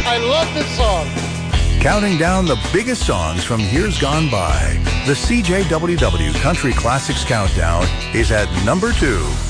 I love this song. Counting down the biggest songs from years gone by, the CJWW Country Classics Countdown is at number 2.